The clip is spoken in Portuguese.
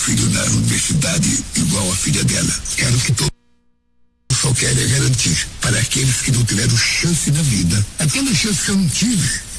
filho na universidade igual a filha dela. Quero que todos só querem garantir para aqueles que não tiveram chance na vida. Aquela chance que eu não tive,